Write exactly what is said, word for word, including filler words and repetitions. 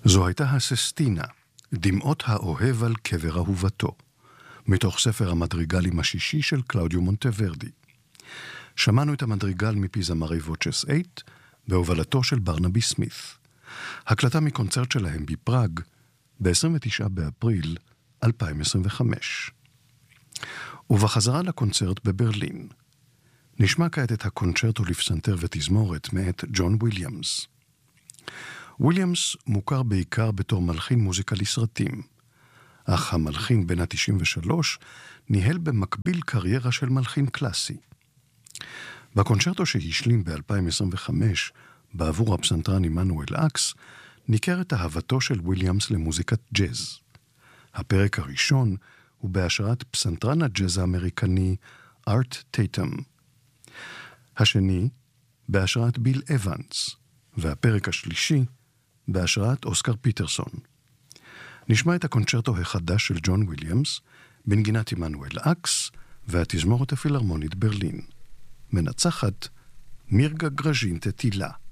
זו הייתה הססטינה, דמעות האוהב על קבר אהובתו, מתוך ספר המדריגלים השישי של קלאודיו מונטוורדי. שמענו את המדריגל מפי זמרי ווצ'ס שמונה, בהובלתו של ברנבי סמית. הקלטה מקונצרט שלהם בפראג, ב-עשרים ותשעה באפריל אלפיים עשרים וחמש. ובחזרה לקונצרט בברלין. נשמע כעת את הקונצ'רטו לפסנתר ותזמורת מאת ג'ון וויליאמס. וויליאמס מוכר בעיקר בתור מלחין מוזיקה לסרטים, אך המלחין בן ה-תשעים ושלוש ניהל במקביל קריירה של מלחין קלאסי. בקונצ'רטו שהשלים ב-אלפיים עשרים וחמש בעבור הפסנתרן עמנואל אקס, ניכרת אהבתו של וויליאמס למוזיקת ג'אז. הפרק הראשון הוא בהשראת פסנתרן הג'אז האמריקני ארט טייטם. השני בהשראת ביל אבנס, והפרק השלישי בהשראת אוסקר פיטרסון. נשמע את הקונצ'רטו החדש של ג'ון וויליאמס בנגינת עמנואל אקס והתזמורת הפילהרמונית ברלין. מנצחת מירגה גרז'ין תתילה.